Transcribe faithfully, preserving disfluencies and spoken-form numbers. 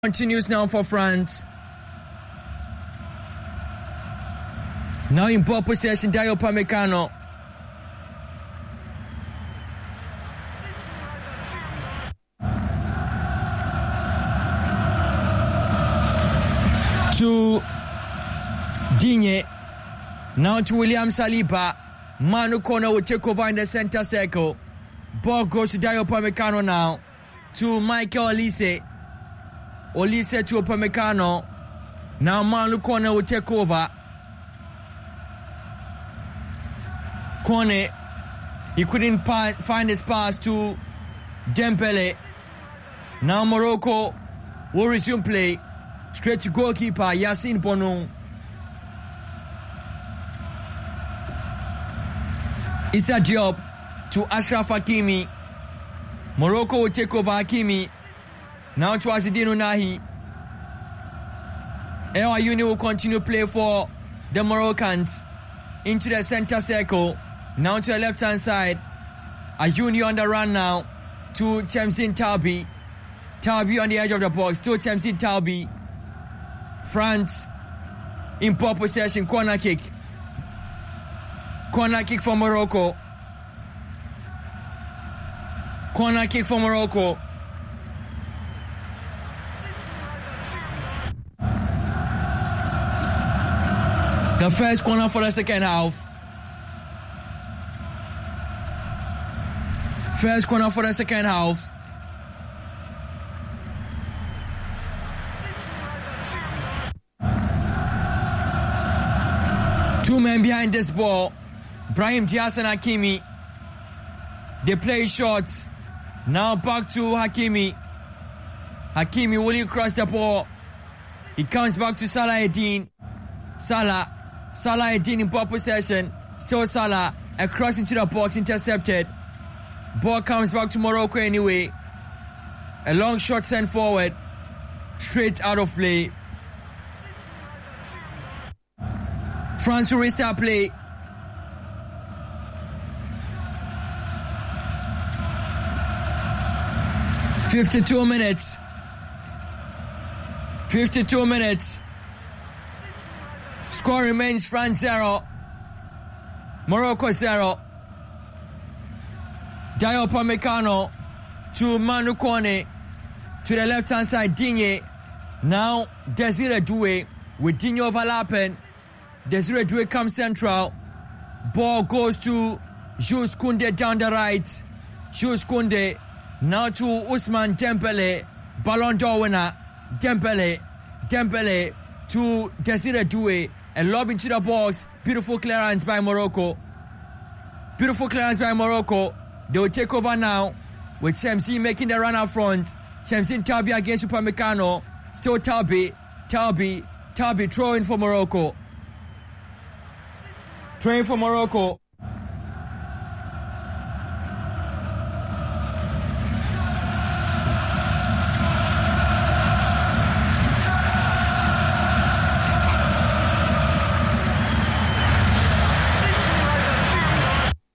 Continues now for France. Now in ball possession, Dayo Upamecano. To Digne. Now to William Saliba. Manu Kone will take over in the center circle. Ball goes to Dayo Upamecano now. To Michael Olise. Olise to Upamecano. Now Manu Kone will take over. Kone, he couldn't pa- find his pass to Dembele. Now Morocco will resume play. Straight to goalkeeper Yassine Bono. Issa Diop to Ashraf Hakimi. Morocco will take over Hakimi. Now to Azzedine Ounahi. El Ayouni will continue play for the Moroccans. Into the center circle. Now to the left hand side. Ayouni on the run now. To Chemzin Talbi. Talbi on the edge of the box. To Chemzin Talbi. France in ball possession. Corner kick. Corner kick for Morocco. Corner kick for Morocco. The first corner for the second half. First corner for the second half. Two men behind this ball. Brahim Diaz and Hakimi. They play short. Now back to Hakimi. Hakimi will cross the ball. He comes back to Salah Eddin. Salah. Salah Eddin in ball possession. Still Salah. Across into the box, intercepted. Ball comes back to Morocco anyway. A long shot sent forward. Straight out of play. France will restart play. fifty-two minutes. fifty-two minutes. Score remains France zero. Morocco zero. Dayo Upamecano to Manu Kone. To the left hand side, Digne. Now Desire Doué with Digne overlapping. Desire Doué comes central. Ball goes to Jules Koundé down the right. Jules Koundé. Now to Ousmane Dembele. Ballon d'Or winner. Dembele. Dembele to Desire Doué. A lob into the box. Beautiful clearance by Morocco. Beautiful clearance by Morocco. They will take over now with Chemzi making the run out front. Chemzi Talbi against Upamecano. Still Talbi. Talbi. Talbi throwing for Morocco. Throwing for Morocco.